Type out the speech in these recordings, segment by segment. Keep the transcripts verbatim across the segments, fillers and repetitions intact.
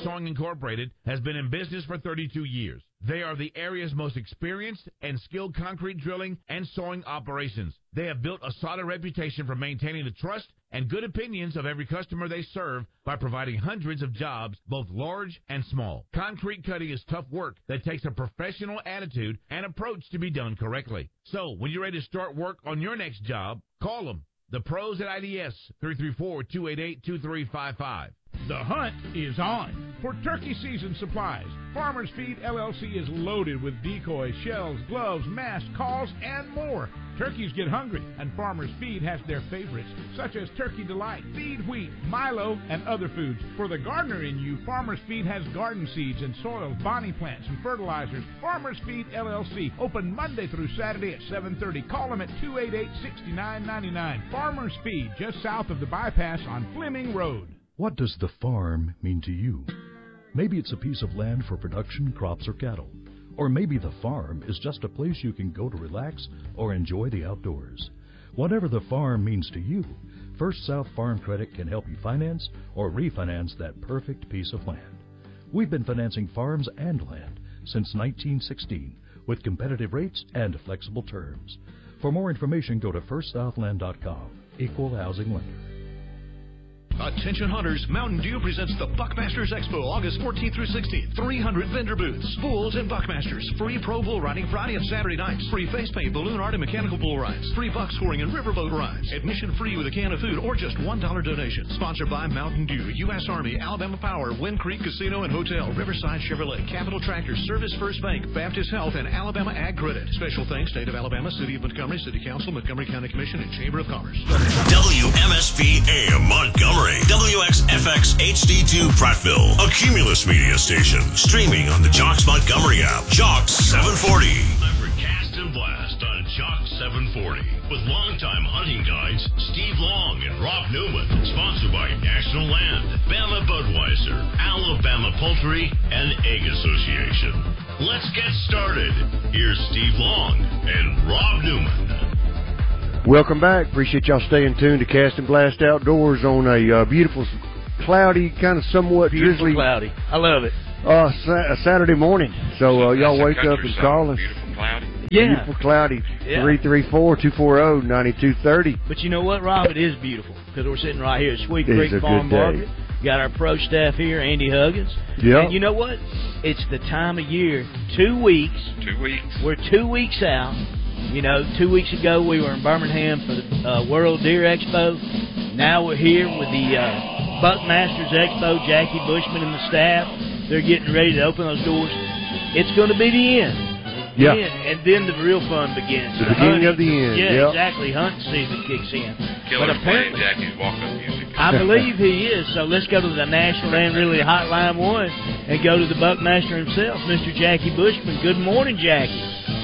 Sawing Incorporated has been in business for thirty-two years. They are the area's most experienced and skilled concrete drilling and sawing operations. They have built a solid reputation for maintaining the trust and good opinions of every customer they serve by providing hundreds of jobs, both large and small. Concrete cutting is tough work that takes a professional attitude and approach to be done correctly. So, when you're ready to start work on your next job, call them. The pros at I D S, three three four, two eight eight, two three five five. The hunt is on for turkey season supplies. Farmers Feed L L C is loaded with decoys, shells, gloves, masks, calls, and more. Turkeys get hungry, and Farmers Feed has their favorites, such as Turkey Delight, Feed Wheat, Milo, and other foods. For the gardener in you, Farmers Feed has garden seeds and soils, bonnie plants, and fertilizers. Farmers Feed L L C, open Monday through Saturday at seven thirty. Call them at two eight eight, six nine nine nine. Farmers Feed, just south of the bypass on Fleming Road. What does the farm mean to you? Maybe it's a piece of land for production, crops, or cattle. Or maybe the farm is just a place you can go to relax or enjoy the outdoors. Whatever the farm means to you, First South Farm Credit can help you finance or refinance that perfect piece of land. We've been financing farms and land since nineteen sixteen with competitive rates and flexible terms. For more information, go to first southland dot com. Equal housing lender. Attention hunters, Mountain Dew presents the Buckmasters Expo August fourteenth through sixteenth. three hundred vendor booths, bulls and Buckmasters, free pro bull riding Friday and Saturday nights, free face paint, balloon art, and mechanical bull rides, free buck scoring and riverboat rides, admission free with a can of food or just one dollar donation. Sponsored by Mountain Dew, U S Army, Alabama Power, Wind Creek Casino and Hotel, Riverside Chevrolet, Capital Tractors, Service First Bank, Baptist Health, and Alabama Ag Credit. Special thanks, State of Alabama, City of Montgomery, City Council, Montgomery County Commission, and Chamber of Commerce. W M S P A M Montgomery, W X F X H D two Prattville, a Cumulus media station, streaming on the Jocks Montgomery app. Jocks seven forty. Time for Cast and Blast on Jocks seven forty with longtime hunting guides Steve Long and Rob Newman. Sponsored by National Land, Bama Budweiser, Alabama Poultry, and Egg Association. Let's get started. Here's Steve Long and Rob Newman. Welcome back. Appreciate y'all staying tuned to Cast and Blast Outdoors on a uh, beautiful, cloudy, kind of somewhat beautiful drizzly. cloudy. I love it. Uh, sa- a Saturday morning. So uh, y'all wake up and call us. Beautiful cloudy. Yeah. Beautiful cloudy. Yeah. three three four, two four zero, nine two three zero. But you know what, Rob? It is beautiful because we're sitting right here at Sweet Creek Farm Market. Got our pro staff here, Andy Huggins. Yeah. And you know what? It's the time of year. Two weeks. Two weeks. We're two weeks out. You know, two weeks ago we were in Birmingham for the uh, World Deer Expo. Now we're here with the uh, Buckmasters Expo. Jackie Bushman and the staff, they're getting ready to open those doors. It's going to be the end. Yeah. The end, and then the real fun begins. The, the beginning hunting, of the end. Yeah, yep. exactly. Hunting season kicks in. Killer but playing Jackie's walk-up music. I believe he is. So let's go to the National Land Really Hotline one and go to the Buckmaster himself, Mister Jackie Bushman. Good morning, Jackie.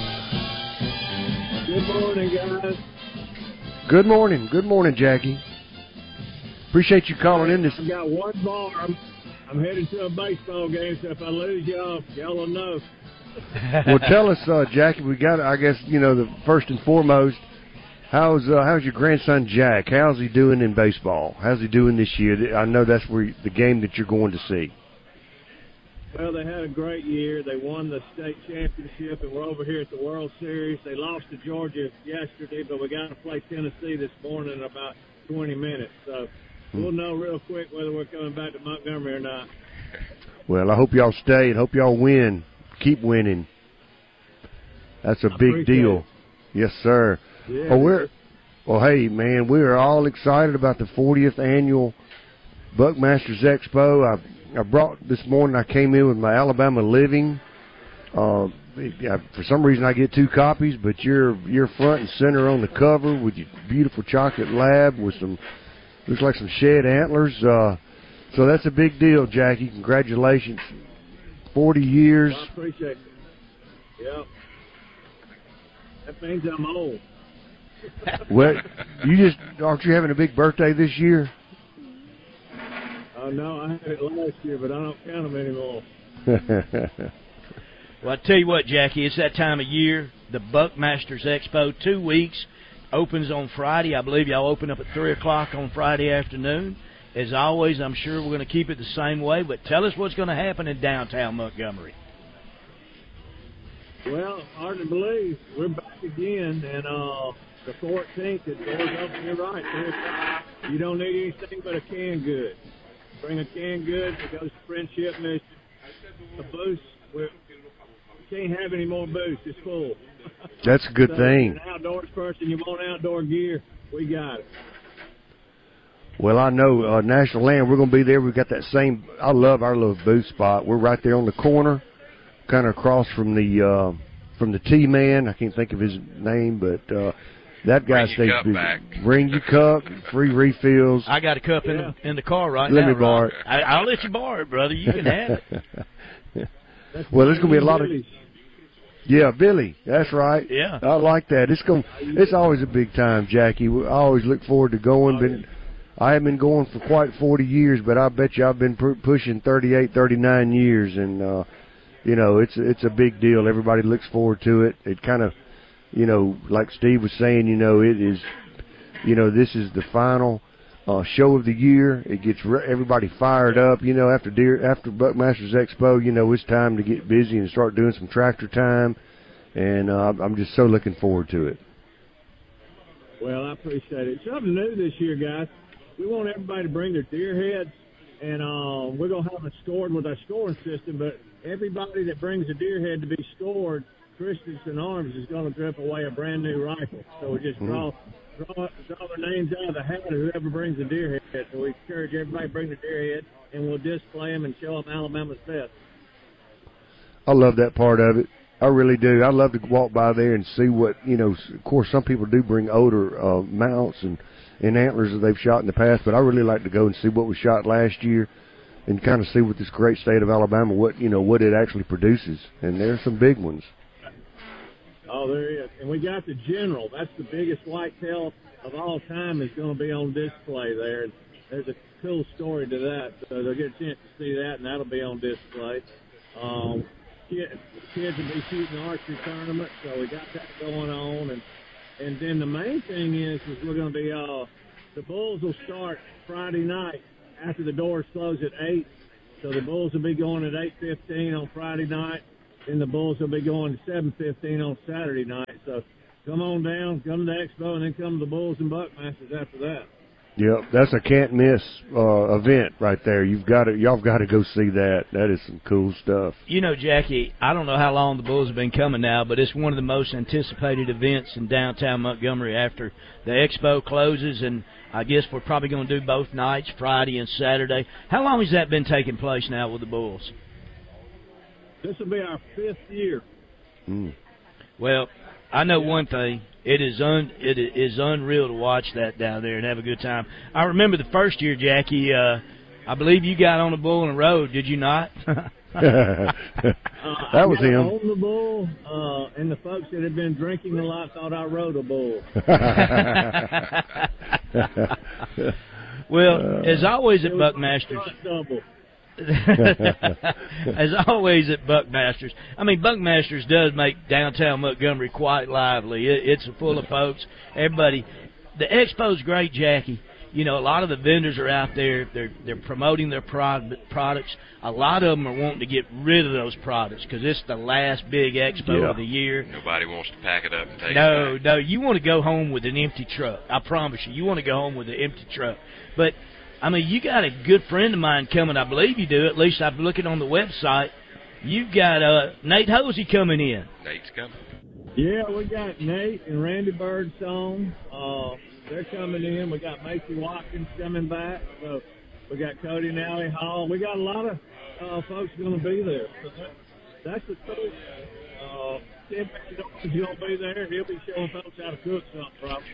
Good morning, guys. Good morning. Good morning, Jackie. Appreciate you calling in this. I've got one bar. I'm, I'm headed to a baseball game, so if I lose y'all, y'all will know. Well, tell us, uh, Jackie, we got, I guess, you know, the first and foremost, how's uh, how's your grandson Jack? How's he doing in baseball? How's he doing this year? I know that's where the game that you're going to see. Well, they had a great year. They won the state championship, and we're over here at the World Series. They lost to Georgia yesterday, but we got to play Tennessee this morning in about twenty minutes. So we'll know real quick whether we're coming back to Montgomery or not. Well, I hope y'all stay and hope y'all win. Keep winning. That's a I big deal. it. Yes, sir. Yeah, well, we're, well, hey, man, we are all excited about the fortieth annual Buckmasters Expo. I I brought this morning, I came in with my Alabama Living. Uh, I, for some reason, I get two copies, but you're you're front and center on the cover with your beautiful chocolate lab with some, looks like some shed antlers. Uh, so that's a big deal, Jackie. Congratulations. forty years. Well, I appreciate it. Yep. That means I'm old. Well, you just, aren't you having a big birthday this year? Oh, no, I had it last year, but I don't count them anymore. Well, I tell you what, Jackie, it's that time of year, the Buckmasters Expo, two weeks, opens on Friday. I believe y'all open up at three o'clock on Friday afternoon. as always, I'm sure we're going to keep it the same way, but tell us what's going to happen in downtown Montgomery. Well, hard to believe. We're back again, and uh, the fourteenth, it goes up. You're right. You don't need anything but a canned good. Bring a canned good. It goes to Friendship Mission. The booth, we can't have any more booths. It's full. That's a good so thing. If you're an outdoors person, you want outdoor gear, we got it. Well, I know uh, National Land, we're going to be there. We've got that same, I love our little booth spot. We're right there on the corner, kind of across from the uh, from the T-Man. I can't think of his name, but uh, that guy stays busy. Bring your cup, free refills. I got a cup in, yeah. the, in the car right let now. Let me borrow it. I, I'll let you borrow it, brother. You can have it. Well, there's going to be a lot of... Yeah, Billy, that's right. Yeah. I like that. It's going. It's always a big time, Jackie. I always look forward to going. Been, I haven't been going for quite forty years, but I bet you I've been pr- pushing thirty-eight, thirty-nine years, and uh, you know, it's it's a big deal. Everybody looks forward to it. It kind of, you know, like Steve was saying, you know, it is, you know, this is the final uh, show of the year. It gets re- everybody fired up. You know, after deer, after Buckmasters Expo, you know, it's time to get busy and start doing some tractor time, and uh, I'm just so looking forward to it. Well, I appreciate it. Something new this year, guys. We want everybody to bring their deer heads, and uh, we're going to have them scored with our scoring system, but everybody that brings a deer head to be scored, Christensen Arms is going to drip away a brand-new rifle. So we just draw, draw draw their names out of the hat of whoever brings a deer head. So we encourage everybody to bring the deer head, and we'll display them and show them Alabama's best. I love that part of it. I really do. I love to walk by there and see what, you know, of course some people do bring older uh, mounts and and antlers that they've shot in the past, but I really like to go and see what was shot last year and kind of see what this great state of Alabama, what, you know, what it actually produces. And there's some big ones. Oh, there is. And we got the General. That's the biggest whitetail of all time is going to be on display there. And there's a cool story to that. So they'll get a chance to see that, and that'll be on display. Um, kids, kids will be shooting the archery tournament, so we got that going on. And And then the main thing is, is we're going to be, uh, the bulls will start Friday night after the doors close at eight. So the bulls will be going at eight fifteen on Friday night. Then the bulls will be going at seven fifteen on Saturday night. So come on down, come to the expo, and then come to the Bulls and Buckmasters after that. Yep, that's a can't miss uh, event right there. You've got to, y'all got to go see that. That is some cool stuff. You know, Jackie, I don't know how long the Bulls have been coming now, but it's one of the most anticipated events in downtown Montgomery after the expo closes, and I guess we're probably going to do both nights, Friday and Saturday. How long has that been taking place now with the Bulls? This will be our fifth year. Mm. Well, I know one thing. It is un it is unreal to watch that down there and have a good time. I remember the first year, Jackie. Uh, I believe you got on a bull in the road, did you not? uh, that was him. On the bull, uh, and the folks that had been drinking a lot thought I rode a bull. Well, as always at Buckmasters. As always at Buckmasters. I mean, Buckmasters does make downtown Montgomery quite lively. It, it's full of folks. Everybody. The expo's great, Jackie. You know, a lot of the vendors are out there. They're they're promoting their prod, products. A lot of them are wanting to get rid of those products because it's the last big expo yeah. of the year. Nobody wants to pack it up and take no, it back. No, no. You want to go home with an empty truck. I promise you. You want to go home with an empty truck. But I mean, you got a good friend of mine coming. I believe you do. At least I'm looking on the website. You've got uh, Nate Hosey coming in. Nate's coming. Yeah, we got Nate and Randy Birdsong. Uh, they're coming in. We got Macy Watkins coming back. So we got Cody and Allie Hall. We got a lot of uh, folks going to be there. So that, that's the cool. Uh, Tim is going to be there. He'll be showing folks how to cook something, probably.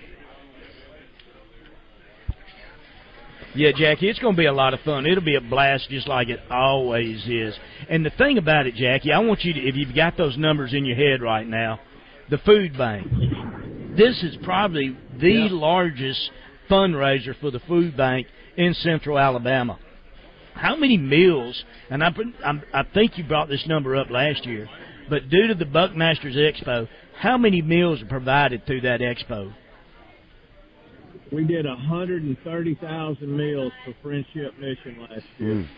Yeah, Jackie, it's going to be a lot of fun. It'll be a blast just like it always is. And the thing about it, Jackie, I want you to, if you've got those numbers in your head right now, the food bank. This is probably the yeah. largest fundraiser for the food bank in central Alabama. How many meals, and I, I think you brought this number up last year, but due to the Buckmasters Expo, how many meals are provided through that expo? we did one hundred thirty thousand meals for Friendship Mission last year. Mm.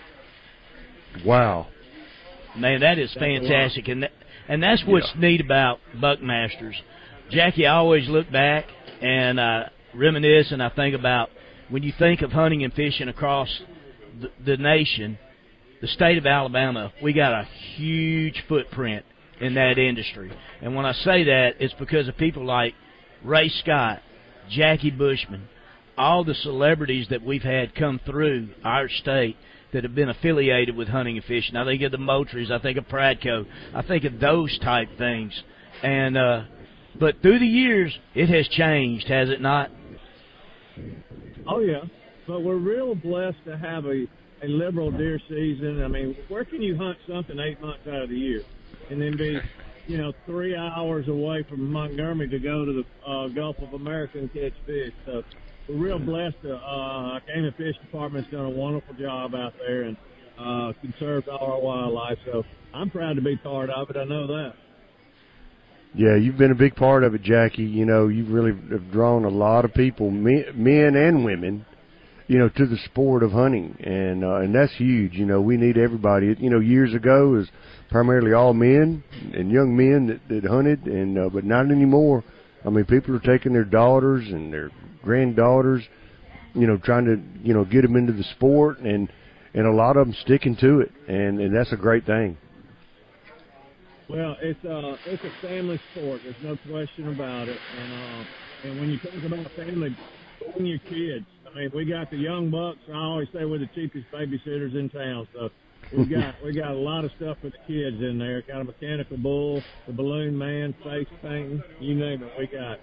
Wow. Man, that is fantastic. And that, and that's what's yeah. neat about Buckmasters. Jackie, I always look back and I reminisce and I think about when you think of hunting and fishing across the, the nation, the state of Alabama, we got a huge footprint in that industry. And when I say that, it's because of people like Ray Scott, Jackie Bushman, all the celebrities that we've had come through our state that have been affiliated with hunting and fishing. I think of the Moultries, I think of Pradco, I think of those type things. And uh, but through the years, it has changed, has it not? Oh, yeah. But we're real blessed to have a, a liberal deer season. I mean, where can you hunt something eight months out of the year and then be, you know, three hours away from Montgomery to go to the uh, Gulf of America and catch fish? So we're real blessed. To, uh, our Game and Fish Department's done a wonderful job out there and uh, conserved all our wildlife. So I'm proud to be part of it. I know that. Yeah, you've been a big part of it, Jackie. You know, you really have drawn a lot of people, men, men and women, you know, to the sport of hunting, and uh, and that's huge. You know, we need everybody. You know, years ago it was primarily all men and young men that, that hunted, and uh, but not anymore. I mean, people are taking their daughters and their granddaughters, you know, trying to, you know, get them into the sport, and and a lot of them sticking to it, and and that's a great thing. Well, it's uh it's a family sport. There's no question about it. And uh, and when you talk about family, bring your kids. I mean, we got the young bucks. I always say we're the cheapest babysitters in town. So we got we got a lot of stuff for the kids in there. Got a mechanical bull, the balloon man, face painting, you name it, we got.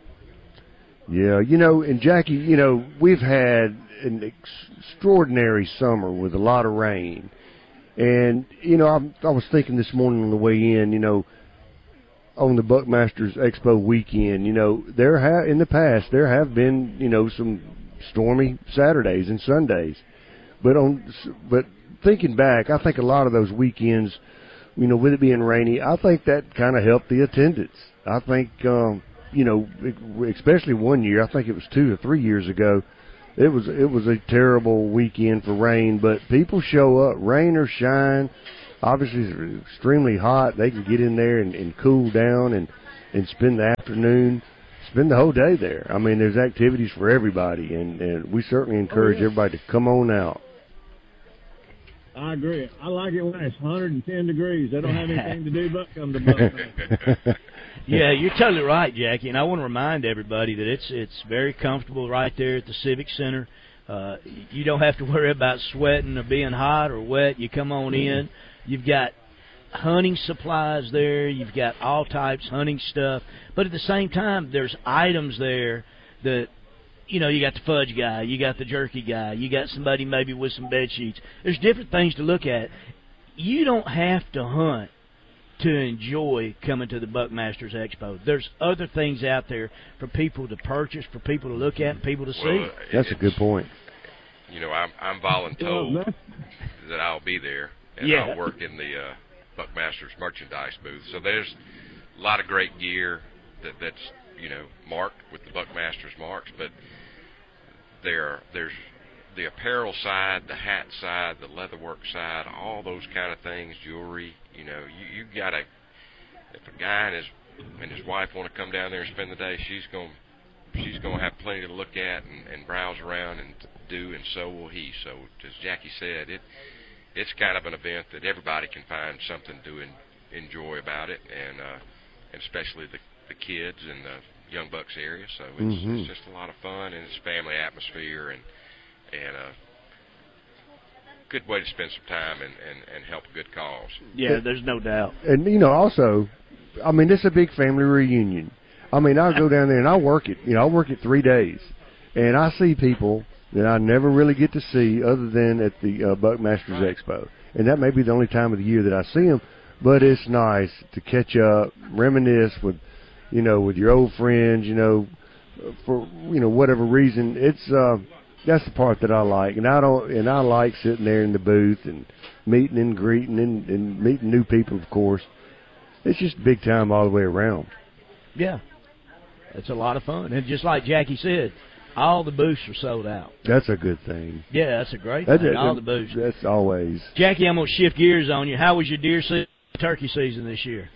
Yeah, you know, and Jackie, you know, we've had an extraordinary summer with a lot of rain. And, you know, I, I was thinking this morning on the way in, you know, on the Buckmasters Expo weekend, you know, there ha- in the past there have been, you know, some stormy Saturdays and Sundays. But on but thinking back, I think a lot of those weekends, you know, with it being rainy, I think that kind of helped the attendance. I think, um, you know, especially one year, I think it was two or three years ago, It was it was a terrible weekend for rain, but people show up, rain or shine. Obviously, it's extremely hot. They can get in there and, and cool down and, and spend the afternoon, spend the whole day there. I mean, there's activities for everybody, and, and we certainly encourage oh, yeah. everybody to come on out. I agree. I like it when it's one hundred ten degrees. They don't have anything to do but come to Buckman. Yeah, you're totally right, Jackie. And I want to remind everybody that it's it's very comfortable right there at the Civic Center. Uh, you don't have to worry about sweating or being hot or wet. You come on in. You've got hunting supplies there. You've got all types hunting stuff. But at the same time, there's items there that, you know, you got the fudge guy, you got the jerky guy, you got somebody maybe with some bed sheets. There's different things to look at. You don't have to hunt to enjoy coming to the Buckmasters Expo. There's other things out there for people to purchase, for people to look at, and people to see. Well, That's a good point. You know, I'm I'm voluntold that I'll be there, and yeah. I'll work in the uh, Buckmasters merchandise booth. So there's a lot of great gear that that's, you know, marked with the Buckmasters marks, but there there's the apparel side, the hat side, the leatherwork side, all those kind of things, jewelry. You know, you you gotta, if a guy and his and his wife want to come down there and spend the day, she's going she's going to have plenty to look at and, and browse around and do, and so will he. So as Jackie said, it it's kind of an event that everybody can find something to en- enjoy about it, and uh, and especially the the kids in the Young Bucks area. So it's, mm-hmm. it's just a lot of fun, and it's family atmosphere, and and uh, good way to spend some time and, and, and help a good cause. Yeah, there's no doubt. And, you know, also, I mean, it's a big family reunion. I mean, I'll go down there and I'll work it. You know, I'll work it three days. And I see people that I never really get to see other than at the uh, Buckmasters Expo. And that may be the only time of the year that I see them. But it's nice to catch up, reminisce with, you know, with your old friends, you know, for, you know, whatever reason. It's, uh, that's the part that I like. And I don't, and I like sitting there in the booth and meeting and greeting and, and meeting new people, of course. It's just big time all the way around. Yeah. It's a lot of fun. And just like Jackie said, All the booths are sold out. That's a good thing. Yeah, that's a great That's thing. a, All the booths. That's always. Jackie, I'm going to shift gears on you. How was your deer season, turkey season this year?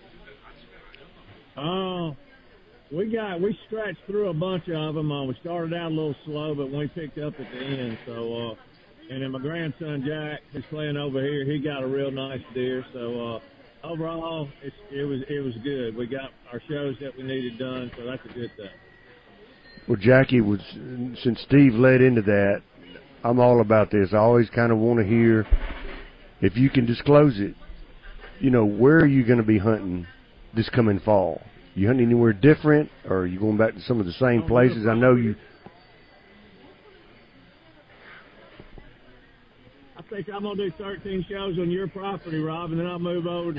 Uh, we got we scratched through a bunch of them. Uh, we started out a little slow, but we picked up at the end. So, uh, and then my grandson Jack is playing over here. He got a real nice deer. So uh, overall, it's, it was it was good. We got our shows that we needed done, so that's a good thing. Well, Jackie, was since Steve led into that, I'm all about this. I always kind of want to hear, if you can disclose it, you know, where are you going to be hunting this coming fall? You hunting anywhere different, or are you going back to some of the same places? I know you. I think I'm going to do thirteen shows on your property, Rob, and then I'll move over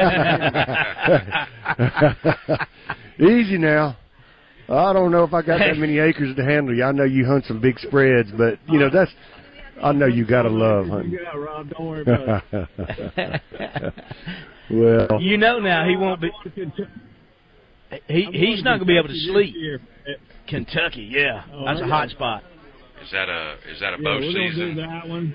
to Easy now. I don't know if I got that many acres to handle you. I know you hunt some big spreads, but, you know, that's, I know you got to love hunting. Yeah, Rob, don't worry about it. Well. You know now he won't be, he he's not going to be able to sleep. Kentucky, yeah. Oh, That's a yeah. hot spot. Is that a is that a Yeah, bow we're season? going to do that one.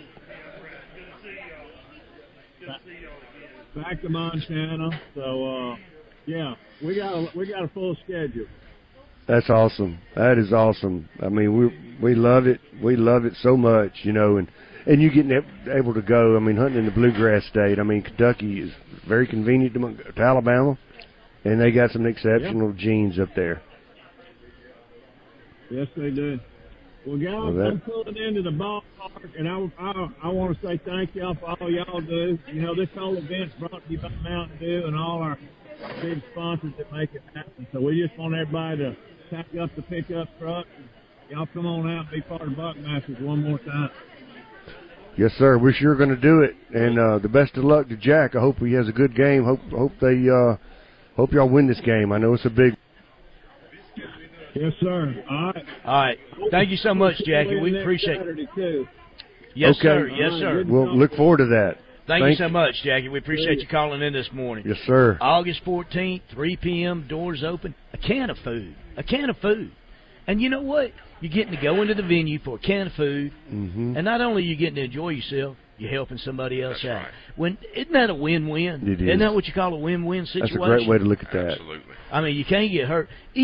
Back to Montana. So, uh, yeah, we got a, we got a full schedule. That's awesome. That is awesome. I mean, we we love it. We love it so much, you know, and, and you getting able to go. I mean, hunting in the bluegrass state. I mean, Kentucky is very convenient to, to Alabama, and they got some exceptional yep. genes up there. Yes, they do. Well, guys, well, that... I'm pulling into the ballpark, and I, I, I want to say thank y'all for all y'all do. You know, this whole event's brought to you by Mountain Dew and all our big sponsors that make it happen. So we just want everybody to pack up the pickup truck. Y'all come on out and be part of Buckmasters one more time. Yes, sir. We're sure going to do it. And uh, the best of luck to Jack. I hope he has a good game. Hope hope they uh, hope y'all win this game. I know it's a big. Yes, sir. All right. All right. Thank you so much, Jackie. We appreciate it. Yes, okay. sir. Yes, sir. We'll look forward to that. Thank, Thank you so much, Jackie. We appreciate you calling in this morning. Yes, sir. August fourteenth, three p.m., doors open. A can of food. A can of food. And you know what? You're getting to go into the venue for a can of food, mm-hmm. and not only are you getting to enjoy yourself, you're helping somebody else That's out. Right. When Isn't that a win-win? It is. Isn't that what you call a win-win situation? That's a great way to look at that. Absolutely. I mean, you can't get hurt.